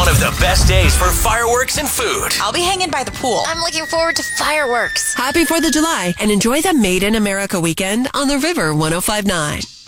one of the best days for fireworks and food. I'll be hanging by the pool. I'm looking forward to fireworks. Happy 4th of July and enjoy the Made in America weekend on the River 105.9.